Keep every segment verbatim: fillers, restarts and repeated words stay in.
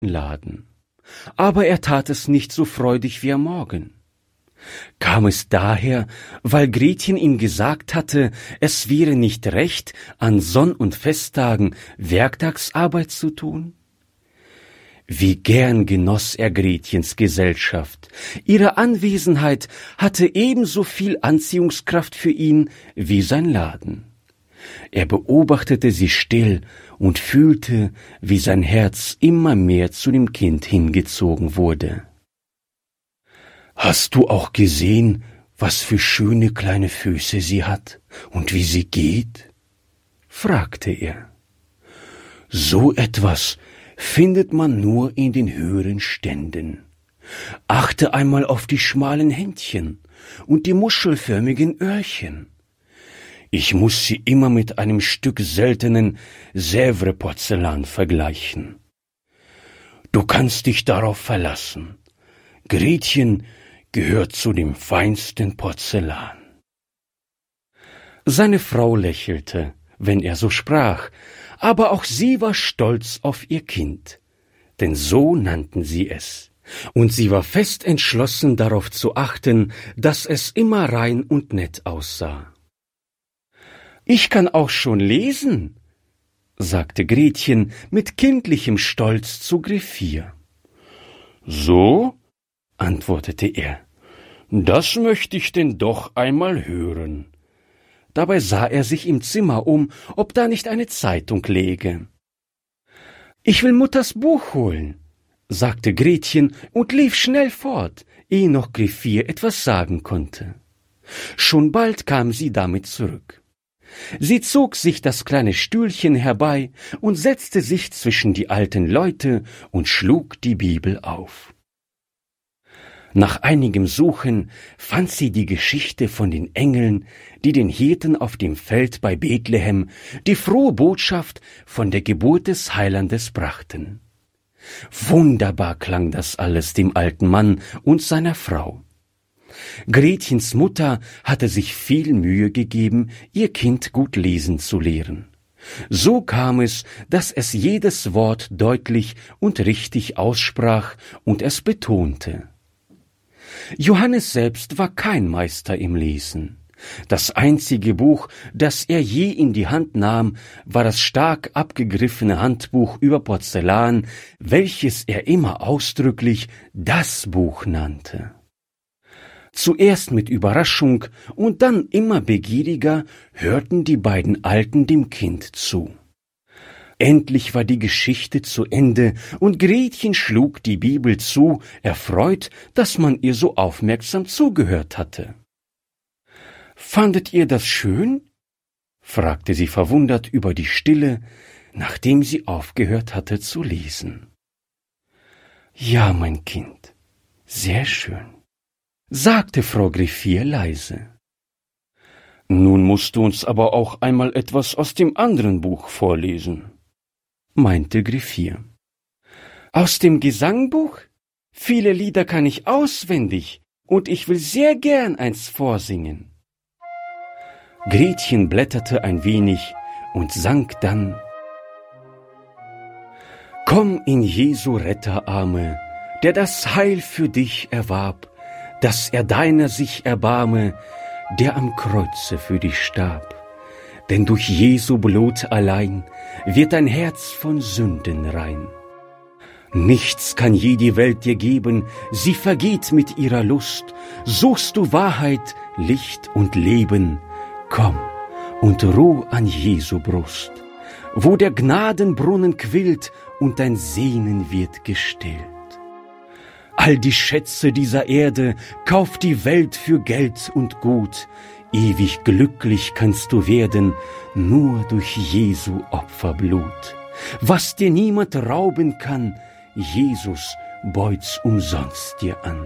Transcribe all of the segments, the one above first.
Laden. Aber er tat es nicht so freudig wie am Morgen. Kam es daher, weil Gretchen ihm gesagt hatte, es wäre nicht recht, an Sonn- und Festtagen Werktagsarbeit zu tun? Wie gern genoss er Gretchens Gesellschaft. Ihre Anwesenheit hatte ebenso viel Anziehungskraft für ihn wie sein Laden. Er beobachtete sie still und fühlte, wie sein Herz immer mehr zu dem Kind hingezogen wurde. »Hast du auch gesehen, was für schöne kleine Füße sie hat und wie sie geht?« fragte er. »So etwas findet man nur in den höheren Ständen. Achte einmal auf die schmalen Händchen und die muschelförmigen Öhrchen. Ich muss sie immer mit einem Stück seltenen Sèvres-Porzellan vergleichen. Du kannst dich darauf verlassen. Gretchen gehört zu dem feinsten Porzellan.« Seine Frau lächelte, wenn er so sprach, aber auch sie war stolz auf ihr Kind, denn so nannten sie es, und sie war fest entschlossen, darauf zu achten, dass es immer rein und nett aussah. »Ich kann auch schon lesen«, sagte Gretchen mit kindlichem Stolz zu Griffier. »So?«, antwortete er, »das möchte ich denn doch einmal hören.« Dabei sah er sich im Zimmer um, ob da nicht eine Zeitung läge. »Ich will Mutters Buch holen«, sagte Gretchen und lief schnell fort, ehe noch Griffier etwas sagen konnte. Schon bald kam sie damit zurück. Sie zog sich das kleine Stühlchen herbei und setzte sich zwischen die alten Leute und schlug die Bibel auf. Nach einigem Suchen fand sie die Geschichte von den Engeln, die den Hirten auf dem Feld bei Bethlehem die frohe Botschaft von der Geburt des Heilandes brachten. Wunderbar klang das alles dem alten Mann und seiner Frau. Gretchens Mutter hatte sich viel Mühe gegeben, ihr Kind gut lesen zu lehren. So kam es, dass es jedes Wort deutlich und richtig aussprach und es betonte. Johannes selbst war kein Meister im Lesen. Das einzige Buch, das er je in die Hand nahm, war das stark abgegriffene Handbuch über Porzellan, welches er immer ausdrücklich das Buch nannte. Zuerst mit Überraschung und dann immer begieriger hörten die beiden Alten dem Kind zu. Endlich war die Geschichte zu Ende und Gretchen schlug die Bibel zu, erfreut, dass man ihr so aufmerksam zugehört hatte. »Fandet ihr das schön?« fragte sie verwundert über die Stille, nachdem sie aufgehört hatte zu lesen. »Ja, mein Kind, sehr schön«, sagte Frau Griffier leise. »Nun musst du uns aber auch einmal etwas aus dem anderen Buch vorlesen«, meinte Griffier. »Aus dem Gesangbuch? Viele Lieder kann ich auswendig, und ich will sehr gern eins vorsingen.« Gretchen blätterte ein wenig und sang dann: »Komm in Jesu Retterarme, der das Heil für dich erwarb, dass er deiner sich erbarme, der am Kreuze für dich starb. Denn durch Jesu Blut allein wird dein Herz von Sünden rein. Nichts kann je die Welt dir geben, sie vergeht mit ihrer Lust. Suchst du Wahrheit, Licht und Leben, komm und ruh an Jesu Brust, wo der Gnadenbrunnen quillt und dein Sehnen wird gestillt. All die Schätze dieser Erde kauft die Welt für Geld und Gut. Ewig glücklich kannst du werden, nur durch Jesu Opferblut. Was dir niemand rauben kann, Jesus beut's umsonst dir an.«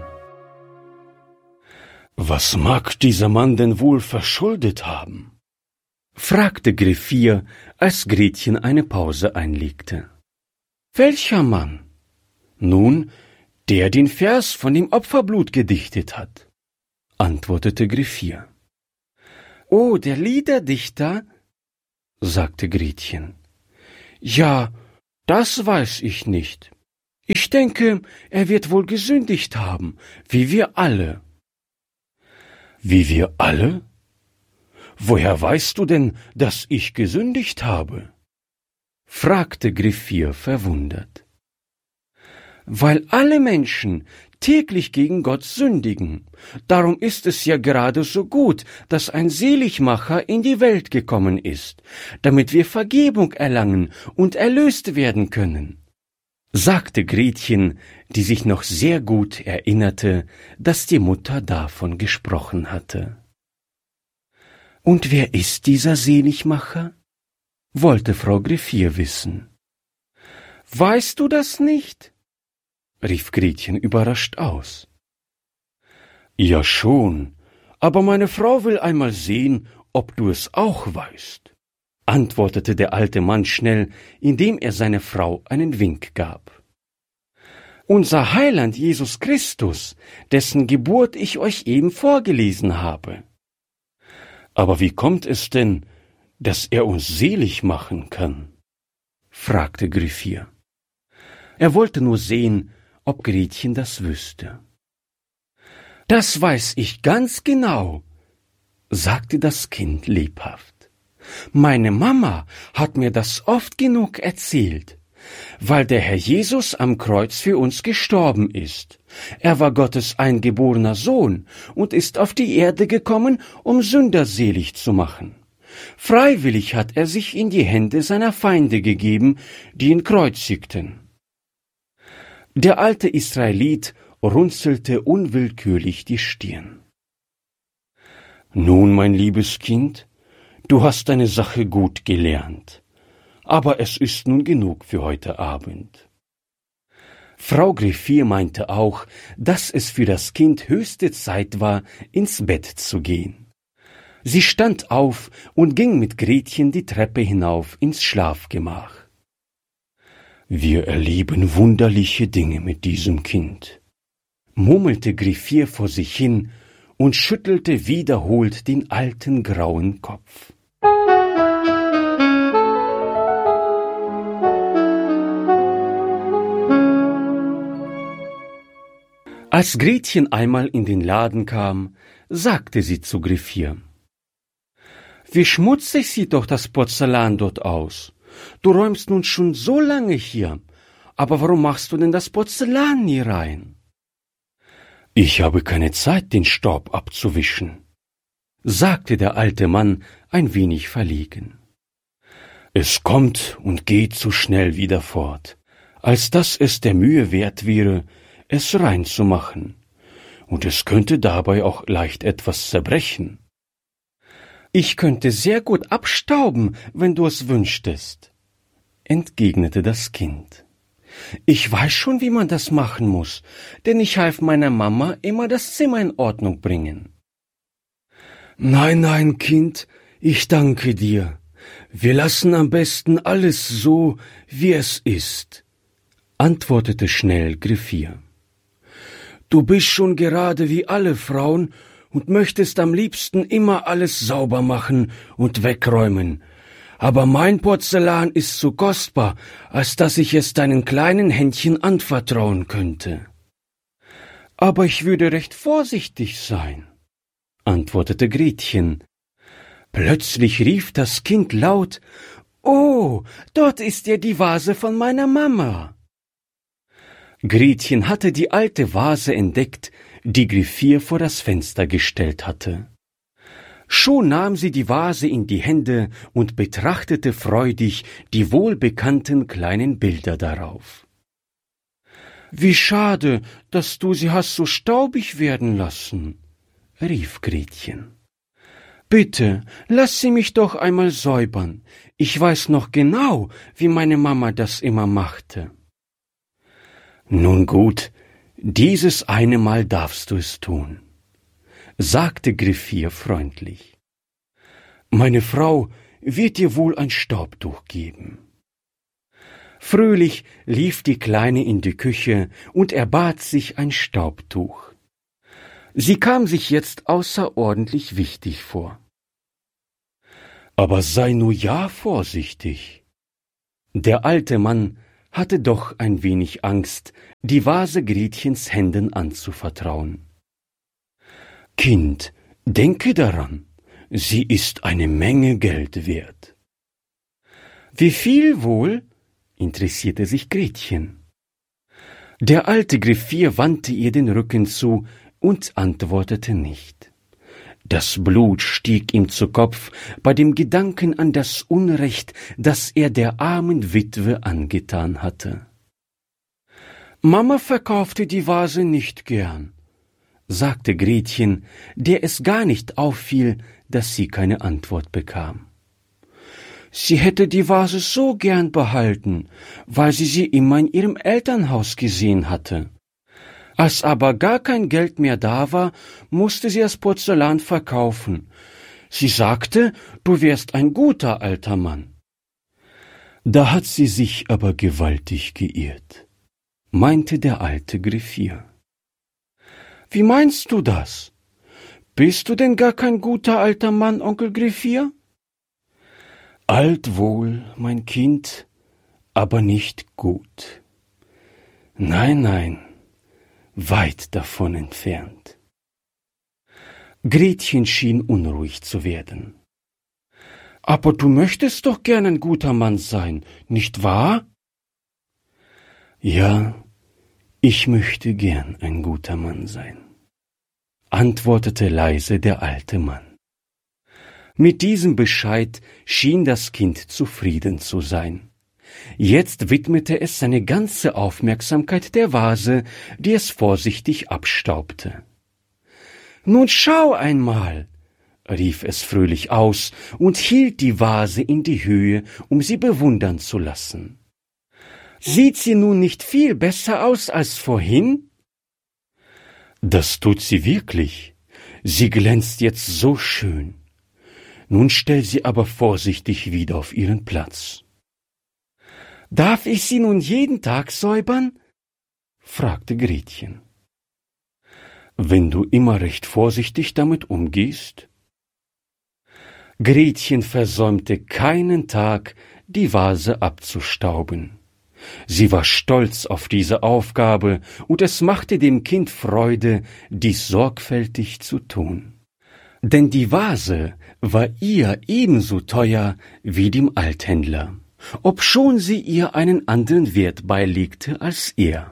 »Was mag dieser Mann denn wohl verschuldet haben?« fragte Griffier, als Gretchen eine Pause einlegte. »Welcher Mann?« »Nun, der den Vers von dem Opferblut gedichtet hat«, antwortete Griffier. »Oh, der Liederdichter«, sagte Gretchen. »Ja, das weiß ich nicht. Ich denke, er wird wohl gesündigt haben, wie wir alle. Wie wir alle? Woher weißt du denn, dass ich gesündigt habe? Fragte Griffier verwundert. Weil alle Menschen täglich gegen Gott sündigen. Darum ist es ja gerade so gut, dass ein Seligmacher in die Welt gekommen ist, damit wir Vergebung erlangen und erlöst werden können, sagte Gretchen, die sich noch sehr gut erinnerte, dass die Mutter davon gesprochen hatte. Und wer ist dieser Seligmacher? Wollte Frau Griffier wissen. Weißt du das nicht? Rief Gretchen überrascht aus. Ja schon, aber meine Frau will einmal sehen, ob du es auch weißt, antwortete der alte Mann schnell, indem er seiner Frau einen Wink gab. Unser Heiland Jesus Christus, dessen Geburt ich euch eben vorgelesen habe. Aber wie kommt es denn, dass er uns selig machen kann? Fragte Griffier. Er wollte nur sehen, ob Gretchen das wüsste. Das weiß ich ganz genau, sagte das Kind lebhaft. Meine Mama hat mir das oft genug erzählt, weil der Herr Jesus am Kreuz für uns gestorben ist. Er war Gottes eingeborener Sohn und ist auf die Erde gekommen, um Sünder selig zu machen. Freiwillig hat er sich in die Hände seiner Feinde gegeben, die ihn kreuzigten. Der alte Israelit runzelte unwillkürlich die Stirn. Nun, mein liebes Kind, du hast deine Sache gut gelernt, aber es ist nun genug für heute Abend. Frau Griffier meinte auch, dass es für das Kind höchste Zeit war, ins Bett zu gehen. Sie stand auf und ging mit Gretchen die Treppe hinauf ins Schlafgemach. Wir erleben wunderliche Dinge mit diesem Kind, murmelte Griffier vor sich hin und schüttelte wiederholt den alten grauen Kopf. Als Gretchen einmal in den Laden kam, sagte sie zu Griffier: Wie schmutzig sieht doch das Porzellan dort aus. Du räumst nun schon so lange hier, aber warum machst du denn das Porzellan nie rein? Ich habe keine Zeit, den Staub abzuwischen, sagte der alte Mann ein wenig verlegen. Es kommt und geht so schnell wieder fort, als dass es der Mühe wert wäre, es reinzumachen, und es könnte dabei auch leicht etwas zerbrechen. Ich könnte sehr gut abstauben, wenn du es wünschtest, entgegnete das Kind. Ich weiß schon, wie man das machen muss, denn ich half meiner Mama immer das Zimmer in Ordnung bringen. Nein, nein, Kind, ich danke dir. Wir lassen am besten alles so, wie es ist, antwortete schnell Griffier. Du bist schon gerade wie alle Frauen und möchtest am liebsten immer alles sauber machen und wegräumen. Aber mein Porzellan ist so kostbar, als dass ich es deinen kleinen Händchen anvertrauen könnte. Aber ich würde recht vorsichtig sein, antwortete Gretchen. Plötzlich rief das Kind laut: »Oh, dort ist ja die Vase von meiner Mama!« Gretchen hatte die alte Vase entdeckt, die Griffier vor das Fenster gestellt hatte. Schon nahm sie die Vase in die Hände und betrachtete freudig die wohlbekannten kleinen Bilder darauf. »Wie schade, dass du sie hast so staubig werden lassen«, rief Gretchen. »Bitte, lass sie mich doch einmal säubern. Ich weiß noch genau, wie meine Mama das immer machte.« »Nun gut, dieses eine Mal darfst du es tun«, sagte Griffier freundlich. »Meine Frau wird dir wohl ein Staubtuch geben.« Fröhlich lief die Kleine in die Küche und erbat sich ein Staubtuch. Sie kam sich jetzt außerordentlich wichtig vor. »Aber sei nur ja vorsichtig.« Der alte Mann hatte doch ein wenig Angst, die Vase Gretchens Händen anzuvertrauen. »Kind, denke daran, sie ist eine Menge Geld wert.« »Wie viel wohl?« interessierte sich Gretchen. Der alte Griffier wandte ihr den Rücken zu und antwortete nicht. Das Blut stieg ihm zu Kopf bei dem Gedanken an das Unrecht, das er der armen Witwe angetan hatte. »Mama verkaufte die Vase nicht gern«, sagte Gretchen, der es gar nicht auffiel, dass sie keine Antwort bekam. »Sie hätte die Vase so gern behalten, weil sie sie immer in ihrem Elternhaus gesehen hatte. Als aber gar kein Geld mehr da war, musste sie das Porzellan verkaufen. Sie sagte, du wärst ein guter alter Mann.« »Da hat sie sich aber gewaltig geirrt«, meinte der alte Griffier. »Wie meinst du das? Bist du denn gar kein guter alter Mann, Onkel Griffier?« »Alt wohl, mein Kind, aber nicht gut. Nein, nein, weit davon entfernt.« Gretchen schien unruhig zu werden. »Aber du möchtest doch gern ein guter Mann sein, nicht wahr?« »Ja, ich möchte gern ein guter Mann sein«, antwortete leise der alte Mann. Mit diesem Bescheid schien das Kind zufrieden zu sein. Jetzt widmete es seine ganze Aufmerksamkeit der Vase, die es vorsichtig abstaubte. »Nun schau einmal«, rief es fröhlich aus und hielt die Vase in die Höhe, um sie bewundern zu lassen. »Sieht sie nun nicht viel besser aus als vorhin?« »Das tut sie wirklich. Sie glänzt jetzt so schön. Nun stell sie aber vorsichtig wieder auf ihren Platz.« »Darf ich sie nun jeden Tag säubern?« fragte Gretchen. »Wenn du immer recht vorsichtig damit umgehst.« Gretchen versäumte keinen Tag, die Vase abzustauben. Sie war stolz auf diese Aufgabe, und es machte dem Kind Freude, dies sorgfältig zu tun. Denn die Vase war ihr ebenso teuer wie dem Althändler, obschon sie ihr einen anderen Wert beilegte als er.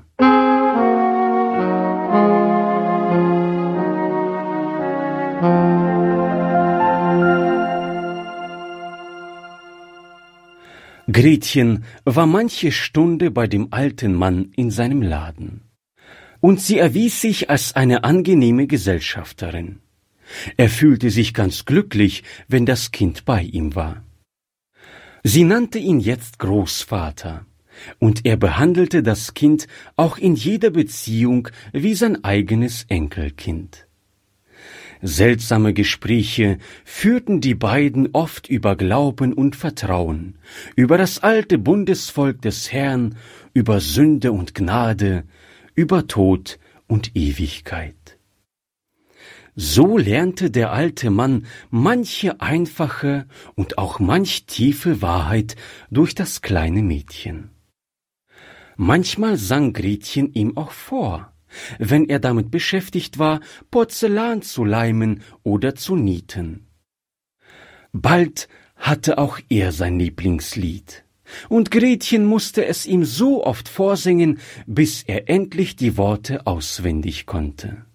Gretchen war manche Stunde bei dem alten Mann in seinem Laden, und sie erwies sich als eine angenehme Gesellschafterin. Er fühlte sich ganz glücklich, wenn das Kind bei ihm war. Sie nannte ihn jetzt Großvater, und er behandelte das Kind auch in jeder Beziehung wie sein eigenes Enkelkind. Seltsame Gespräche führten die beiden oft über Glauben und Vertrauen, über das alte Bundesvolk des Herrn, über Sünde und Gnade, über Tod und Ewigkeit. So lernte der alte Mann manche einfache und auch manch tiefe Wahrheit durch das kleine Mädchen. Manchmal sang Gretchen ihm auch vor, wenn er damit beschäftigt war, Porzellan zu leimen oder zu nieten. Bald hatte auch er sein Lieblingslied, und Gretchen musste es ihm so oft vorsingen, bis er endlich die Worte auswendig konnte.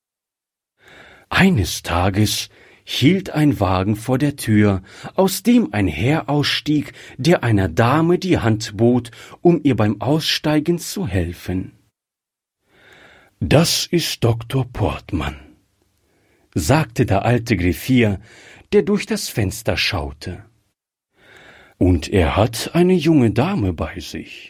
Eines Tages hielt ein Wagen vor der Tür, aus dem ein Herr ausstieg, der einer Dame die Hand bot, um ihr beim Aussteigen zu helfen. »Das ist Doktor Portmann«, sagte der alte Griffier, der durch das Fenster schaute. »Und er hat eine junge Dame bei sich.«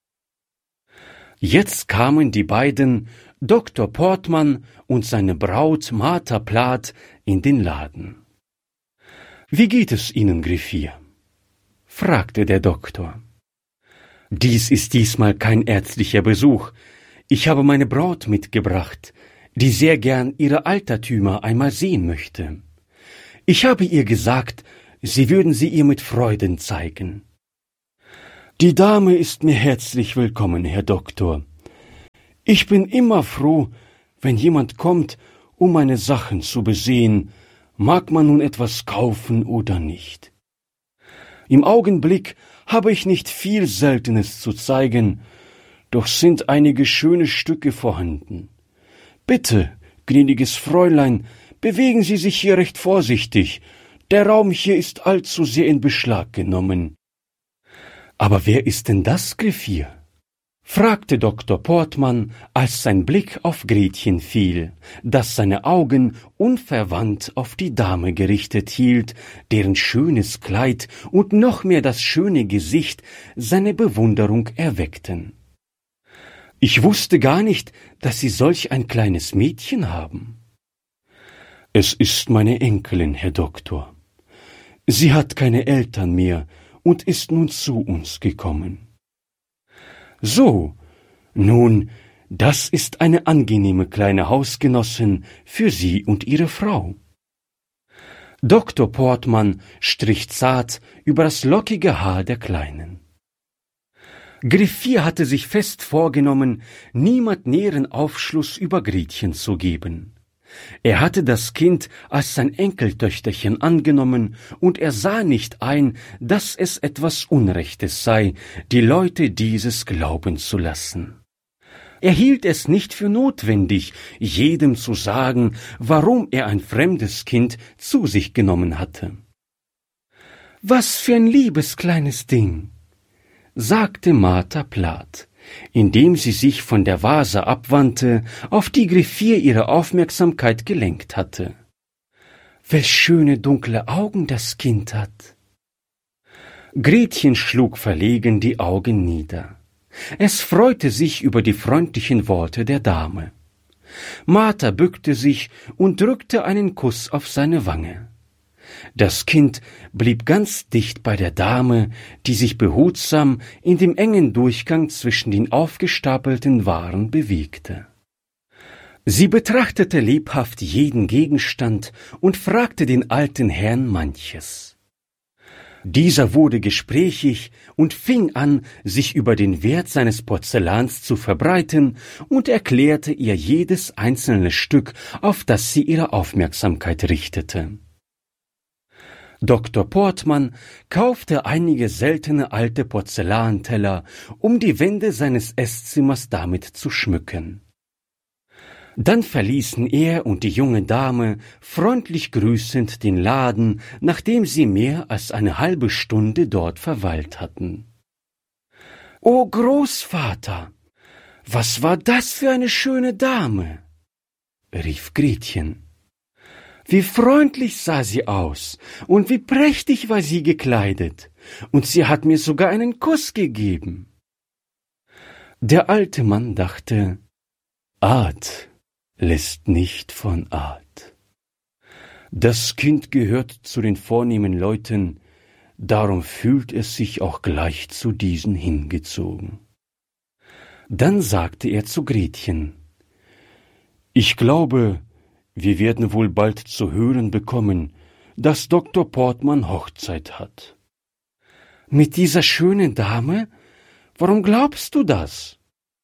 Jetzt kamen die beiden, Doktor Portmann und seine Braut Martha Plath, in den Laden. »Wie geht es Ihnen, Griffier?« fragte der Doktor. »Dies ist diesmal kein ärztlicher Besuch. Ich habe meine Braut mitgebracht, die sehr gern ihre Altertümer einmal sehen möchte. Ich habe ihr gesagt, Sie würden sie ihr mit Freuden zeigen.« Die Dame ist mir herzlich willkommen, Herr Doktor. Ich bin immer froh, wenn jemand kommt, um meine Sachen zu besehen, mag man nun etwas kaufen oder nicht. Im Augenblick habe ich nicht viel Seltenes zu zeigen, doch sind einige schöne Stücke vorhanden. Bitte, gnädiges Fräulein, bewegen Sie sich hier recht vorsichtig, der Raum hier ist allzu sehr in Beschlag genommen. »Aber wer ist denn das, Griffier?« fragte Doktor Portmann, als sein Blick auf Gretchen fiel, das seine Augen unverwandt auf die Dame gerichtet hielt, deren schönes Kleid und noch mehr das schöne Gesicht seine Bewunderung erweckten. »Ich wusste gar nicht, dass Sie solch ein kleines Mädchen haben.« »Es ist meine Enkelin, Herr Doktor. Sie hat keine Eltern mehr und ist nun zu uns gekommen.« »So, nun, das ist eine angenehme kleine Hausgenossin für Sie und Ihre Frau.« Doktor Portmann strich zart über das lockige Haar der Kleinen. Griffier hatte sich fest vorgenommen, niemand näheren Aufschluss über Gretchen zu geben. Er hatte das Kind als sein Enkeltöchterchen angenommen, und er sah nicht ein, dass es etwas Unrechtes sei, die Leute dieses glauben zu lassen. Er hielt es nicht für notwendig, jedem zu sagen, warum er ein fremdes Kind zu sich genommen hatte. »Was für ein liebes kleines Ding«, sagte Martha platt, indem sie sich von der Vase abwandte, auf die Griffier ihre Aufmerksamkeit gelenkt hatte. »Welch schöne dunkle Augen das Kind hat!« Gretchen schlug verlegen die Augen nieder. Es freute sich über die freundlichen Worte der Dame. Martha bückte sich und drückte einen Kuss auf seine Wange. Das Kind blieb ganz dicht bei der Dame, die sich behutsam in dem engen Durchgang zwischen den aufgestapelten Waren bewegte. Sie betrachtete lebhaft jeden Gegenstand und fragte den alten Herrn manches. Dieser wurde gesprächig und fing an, sich über den Wert seines Porzellans zu verbreiten und erklärte ihr jedes einzelne Stück, auf das sie ihre Aufmerksamkeit richtete. Doktor Portmann kaufte einige seltene alte Porzellanteller, um die Wände seines Eßzimmers damit zu schmücken. Dann verließen er und die junge Dame freundlich grüßend den Laden, nachdem sie mehr als eine halbe Stunde dort verweilt hatten. »O Großvater, was war das für eine schöne Dame?« rief Gretchen. »Wie freundlich sah sie aus, und wie prächtig war sie gekleidet, und sie hat mir sogar einen Kuss gegeben.« Der alte Mann dachte, »Art lässt nicht von Art. Das Kind gehört zu den vornehmen Leuten, darum fühlt es sich auch gleich zu diesen hingezogen.« Dann sagte er zu Gretchen, »Ich glaube, wir werden wohl bald zu hören bekommen, dass Doktor Portmann Hochzeit hat.« »Mit dieser schönen Dame? Warum glaubst du das?«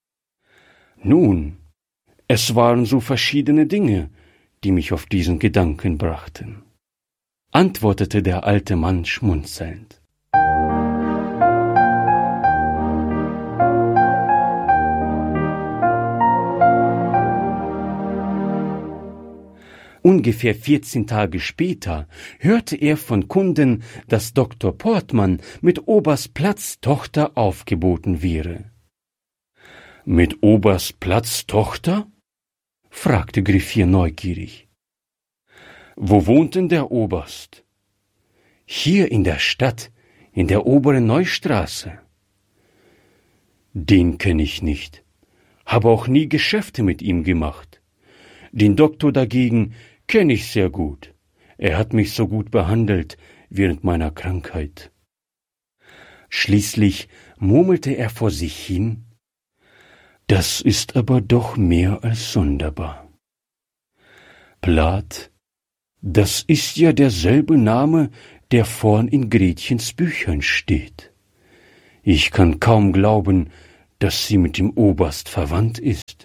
»Nun, es waren so verschiedene Dinge, die mich auf diesen Gedanken brachten«, antwortete der alte Mann schmunzelnd. Ungefähr vierzehn Tage später hörte er von Kunden, dass Doktor Portmann mit Oberst Platz Tochter aufgeboten wäre. »Mit Oberst Platz Tochter?« fragte Griffier neugierig. »Wo wohnt denn der Oberst?« »Hier in der Stadt, in der oberen Neustraße.« »Den kenne ich nicht, habe auch nie Geschäfte mit ihm gemacht. Den Doktor dagegen kenne ich sehr gut. Er hat mich so gut behandelt während meiner Krankheit.« Schließlich murmelte er vor sich hin, »Das ist aber doch mehr als sonderbar. Plath, das ist ja derselbe Name, der vorn in Gretchens Büchern steht. Ich kann kaum glauben, dass sie mit dem Oberst verwandt ist.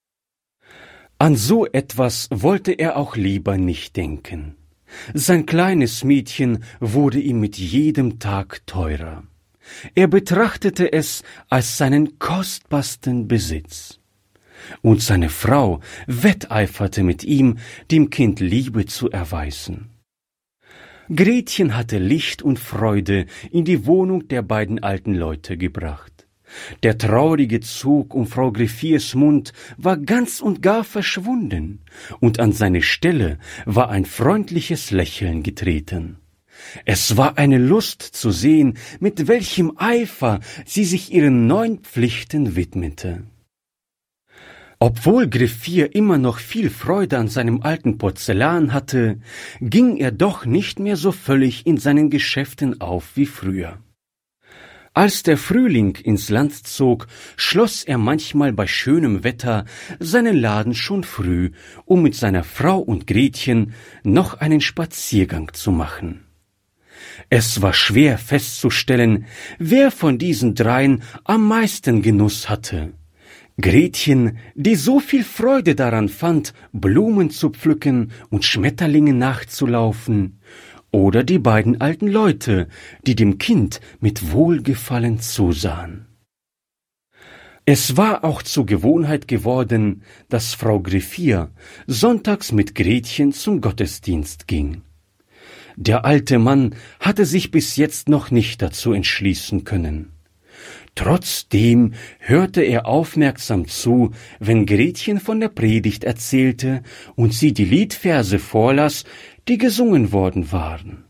An so etwas wollte er auch lieber nicht denken. Sein kleines Mädchen wurde ihm mit jedem Tag teurer. Er betrachtete es als seinen kostbarsten Besitz. Und seine Frau wetteiferte mit ihm, dem Kind Liebe zu erweisen. Gretchen hatte Licht und Freude in die Wohnung der beiden alten Leute gebracht. Der traurige Zug um Frau Griffiers Mund war ganz und gar verschwunden, und an seine Stelle war ein freundliches Lächeln getreten. Es war eine Lust zu sehen, mit welchem Eifer sie sich ihren neuen Pflichten widmete. Obwohl Griffier immer noch viel Freude an seinem alten Porzellan hatte, ging er doch nicht mehr so völlig in seinen Geschäften auf wie früher. Als der Frühling ins Land zog, schloss er manchmal bei schönem Wetter seinen Laden schon früh, um mit seiner Frau und Gretchen noch einen Spaziergang zu machen. Es war schwer festzustellen, wer von diesen dreien am meisten Genuss hatte. Gretchen, die so viel Freude daran fand, Blumen zu pflücken und Schmetterlingen nachzulaufen, oder die beiden alten Leute, die dem Kind mit Wohlgefallen zusahen. Es war auch zur Gewohnheit geworden, dass Frau Griffier sonntags mit Gretchen zum Gottesdienst ging. Der alte Mann hatte sich bis jetzt noch nicht dazu entschließen können. Trotzdem hörte er aufmerksam zu, wenn Gretchen von der Predigt erzählte und sie die Liedverse vorlas, die gesungen worden waren.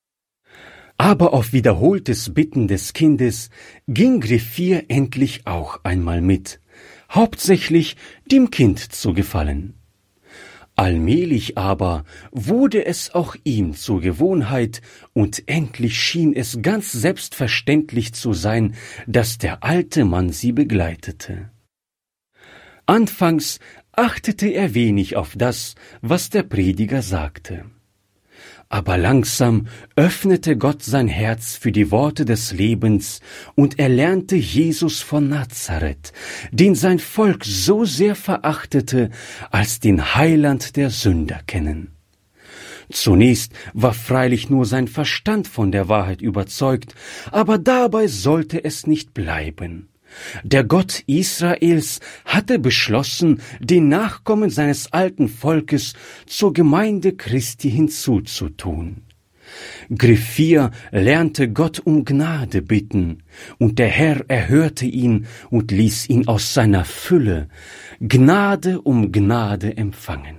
Aber auf wiederholtes Bitten des Kindes ging Griffier endlich auch einmal mit, hauptsächlich dem Kind zu gefallen. Allmählich aber wurde es auch ihm zur Gewohnheit, und endlich schien es ganz selbstverständlich zu sein, dass der alte Mann sie begleitete. Anfangs achtete er wenig auf das, was der Prediger sagte. Aber langsam öffnete Gott sein Herz für die Worte des Lebens, und er lernte Jesus von Nazareth, den sein Volk so sehr verachtete, als den Heiland der Sünder kennen. Zunächst war freilich nur sein Verstand von der Wahrheit überzeugt, aber dabei sollte es nicht bleiben. Der Gott Israels hatte beschlossen, den Nachkommen seines alten Volkes zur Gemeinde Christi hinzuzutun. Griffier lernte Gott um Gnade bitten, und der Herr erhörte ihn und ließ ihn aus seiner Fülle Gnade um Gnade empfangen.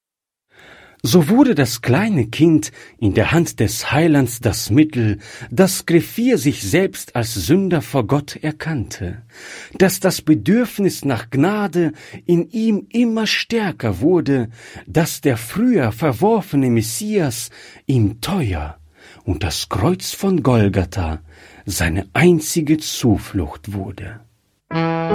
So wurde das kleine Kind in der Hand des Heilands das Mittel, dass Griffier sich selbst als Sünder vor Gott erkannte, dass das Bedürfnis nach Gnade in ihm immer stärker wurde, dass der früher verworfene Messias ihm teuer und das Kreuz von Golgatha seine einzige Zuflucht wurde.